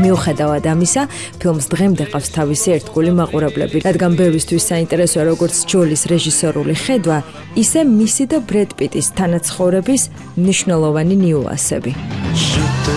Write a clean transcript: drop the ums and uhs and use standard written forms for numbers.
მიუხედავად ამისა, ფილმს დღემდე ყავს თავისი ერთგული მაყურებლები, რადგან ბევრისთვის საინტერესოა როგორც ჯოლის რეჟისორული ხედვა, ისე მისი და ბრედ პიტის თანაცხოვრების მნიშვნელოვანი ნიუანსები.